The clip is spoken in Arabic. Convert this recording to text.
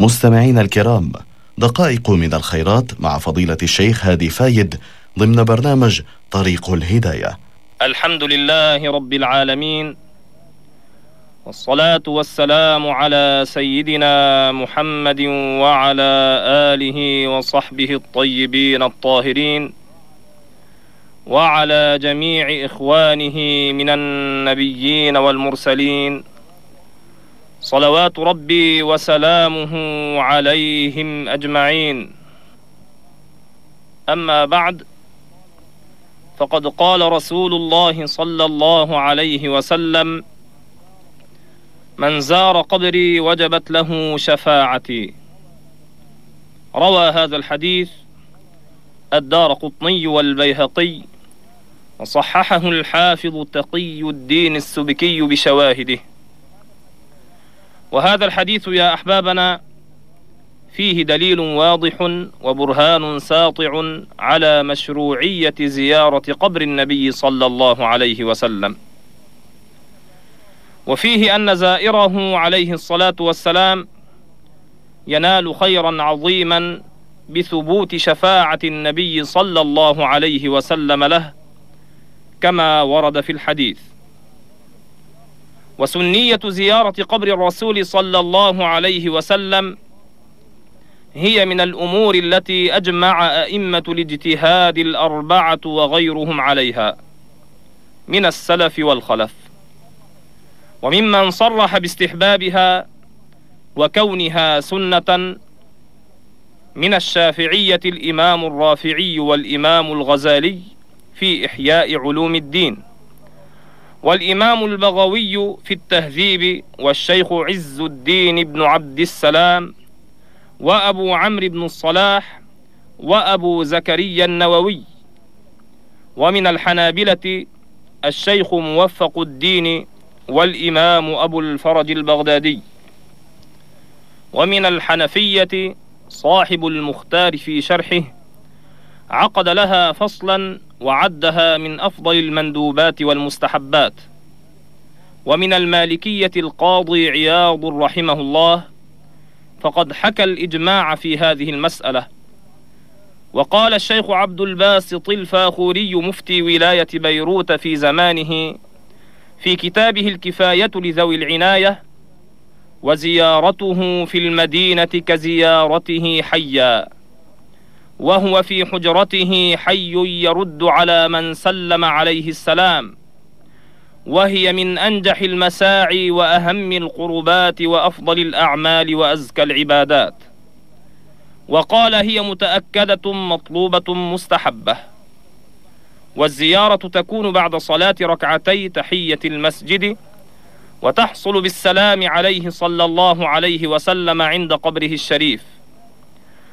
مستمعين الكرام، دقائق من الخيرات مع فضيلة الشيخ هادي فايد ضمن برنامج طريق الهداية. الحمد لله رب العالمين، والصلاة والسلام على سيدنا محمد وعلى آله وصحبه الطيبين الطاهرين، وعلى جميع إخوانه من النبيين والمرسلين، صلوات ربي وسلامه عليهم أجمعين. أما بعد، فقد قال رسول الله صلى الله عليه وسلم: من زار قبري وجبت له شفاعتي. روى هذا الحديث الدارقطني والبيهقي، وصححه الحافظ تقي الدين السبكي بشواهده. وهذا الحديث يا أحبابنا فيه دليل واضح وبرهان ساطع على مشروعية زيارة قبر النبي صلى الله عليه وسلم، وفيه أن زائره عليه الصلاة والسلام ينال خيرا عظيما بثبوت شفاعة النبي صلى الله عليه وسلم له كما ورد في الحديث. وسنية زيارة قبر الرسول صلى الله عليه وسلم هي من الأمور التي أجمع أئمة الاجتهاد الأربعة وغيرهم عليها من السلف والخلف، وممن صرح باستحبابها وكونها سنة من الشافعية الإمام الرافعي والإمام الغزالي في إحياء علوم الدين، والإمام البغوي في التهذيب، والشيخ عز الدين بن عبد السلام، وأبو عمرو بن الصلاح، وأبو زكريا النووي. ومن الحنابلة الشيخ موفق الدين والإمام أبو الفرج البغدادي. ومن الحنفية صاحب المختار في شرحه عقد لها فصلا وعدها من أفضل المندوبات والمستحبات. ومن المالكية القاضي عياض رحمه الله، فقد حكى الإجماع في هذه المسألة. وقال الشيخ عبد الباسط الفاخوري مفتي ولاية بيروت في زمانه في كتابه الكفاية لذوي العناية: وزيارته في المدينة كزيارته حيا، وهو في حجرته حي يرد على من سلم عليه السلام، وهي من أنجح المساعي وأهم القربات وأفضل الأعمال وأزكى العبادات. وقال: هي متأكدة مطلوبة مستحبة. والزيارة تكون بعد صلاة ركعتي تحية المسجد، وتحصل بالسلام عليه صلى الله عليه وسلم عند قبره الشريف.